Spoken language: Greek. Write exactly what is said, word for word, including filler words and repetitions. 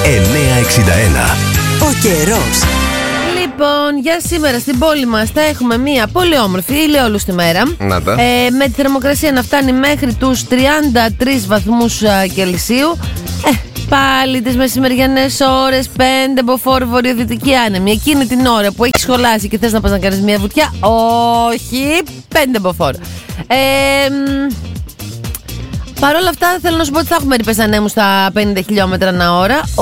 εννιακόσια εξήντα ένα. Ο καιρός. Λοιπόν, για σήμερα στην πόλη μας θα έχουμε μία πολύ όμορφη ηλιόλουστη μέρα. Να τα. Ε, με τη θερμοκρασία να φτάνει μέχρι τους τριάντα τρεις βαθμούς α, Κελσίου. Ε, πάλι τις μεσημεριανές ώρες, πέντε μποφόρ βορειοδυτική άνεμη. Εκείνη την ώρα που έχεις σχολάσει και θες να πας να κάνεις μία βουτιά, όχι, πέντε μποφόρ. Ε, Παρ' όλα αυτά θέλω να σου πω ότι θα έχουμε ρήπες ανέμου στα πενήντα χιλιόμετρα ανά ώρα.